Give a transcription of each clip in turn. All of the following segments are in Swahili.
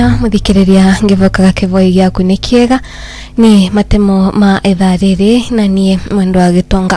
Muthikiriria ngivokaga kivoi gyaku ni kiega ni matemo ma ethariri na nie mwendo wa Gitonga.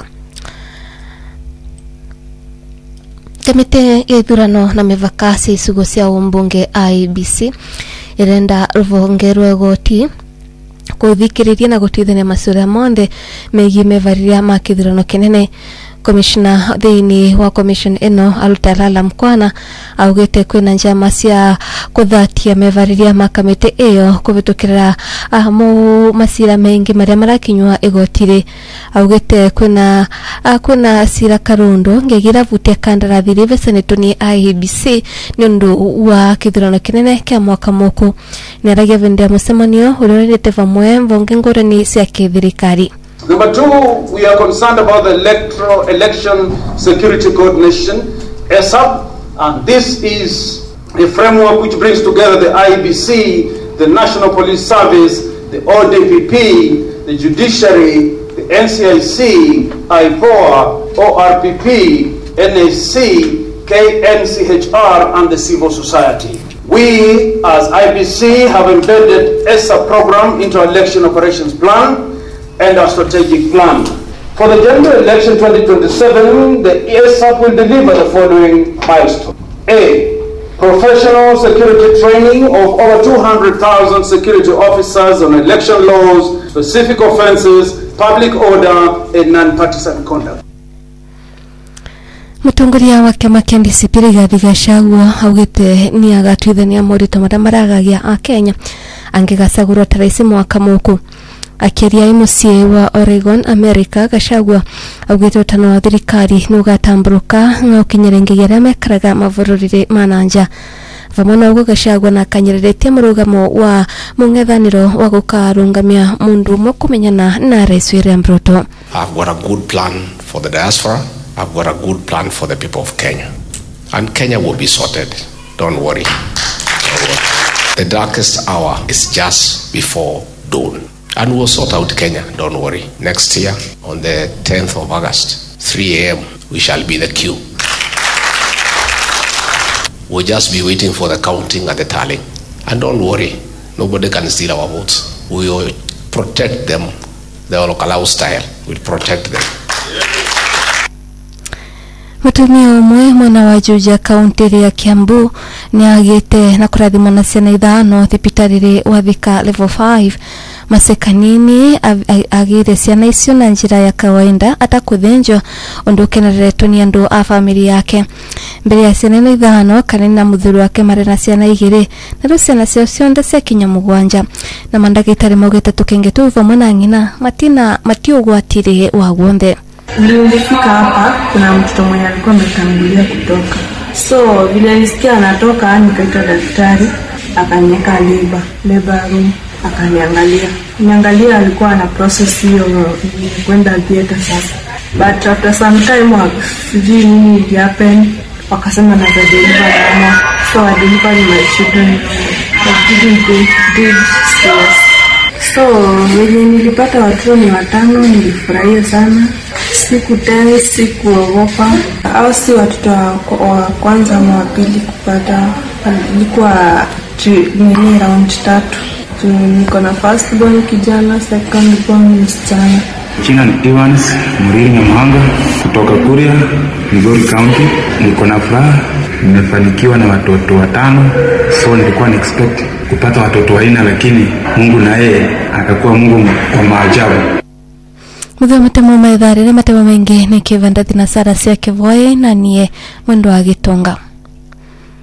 Kamite ya ithurano na mivaka icigo cia umbunge IEBC irenda ruvonge rwa goti kuthikiriria na gutithania masura monde megie mevariria ma kithurano kinene. Commissioner Deini wa commission eno Alutalala Mkwana augete kwina njama cia kuthatia mevariria ma kamite iyo kuvitukira mu masira mengi maria marakinywa igotire. Augete kwina sira karundo ngegira vutia kandarathi rive senetoni IEBC nundu wa kithurano kinene kia mwaka muku. Naragia vendia musemanio urorete vamwe mvonge ngorani cia kithirikari. Number 2, we are concerned about the Election Security Coordination, ESAP, and this is a framework which brings together the IEBC, the National Police Service, the ODPP, the Judiciary, the NCIC, IPOA, ORPP, NAC, KNCHR, and the civil society. We, as IEBC, have embedded ESAP program into our election operations plan and our strategic plan. For the general election 2027, the ESAP will deliver the following milestones. A. Professional security training of over 200,000 security officers on election laws, specific offences, public order, and non-partisan conduct. Mutongoria wa kiama kia DCP Rigathi Gachagua augite ni agatwithania morito maria maragagia a Kenya angigacagurwa taraisi mwaka muku. Akiria imusie wa Oregon, America, Gachagua augite utano wa thirikari nugatamburuka ngaukinyerengeria aria mekaraga mavururire mananja. Vamona ugo Gachagua na kanyereretie murugamo wa mungethaniro wa gukarungamia mundu umwe kumenyana na Rais William Ruto. I've got a good plan for the diaspora. I've got a good plan for the people of Kenya. And Kenya will be sorted. Don't worry. The darkest hour is just before dawn. And we'll sort out Kenya, don't worry. Next year, on the 10th of August, 3 a.m., we shall be the queue. We'll just be waiting for the counting and the tallying. And don't worry, nobody can steal our votes. We will protect them, the Olokalau style. We'll protect them. Mutumia umwe mwana wa Juja kaunti ya Kiambu ni agite na kurathimwa na ciana ithano thibitariri wa Thika level 5 masekanini agire ciana icio na njira ya kawaida atakuthenjwa undu keneretwo ni andu a family yake. Mbere ya ciana ithano kanini na muthuri wake mari na ciana igiri na ciana cio cionde cia kinya mugwanja na mandagitari maugite tukengetu vamwe na ngina matiugwatire wa guothe. Nilifika hapa kuna mtoto mwenye alikuwa ametangulia kutoka. So vile nisikia anatoka nikaita daktari akaniweka labor room akaniangalia alikuwa ana process hiyo kwenda theater sasa. But after some time sijui nini happen wakasema na deliver mama. So I delivered my children. I didn't go serious. So when nilipata watoto ni 5 nilifurahia sana. Sikuogopa. Hao si watoto wa kwanza na wa pili kupata. Nilikuwa ni round 3. Niko na first born kijana, second born msichana. Jina ni Evans Muriri Nyamhanga kutoka Kuria, Migori County. Niko na furaha, nimefanikiwa na watoto 5. So nilikuwa expect kupata watoto 4 lakini Mungu na yeye akakuwa Mungu wa maajabu. Muthe matemo maitharire matemo mengi ni kivanda thina sara cia kivoi na nie mwendo wa Gitonga.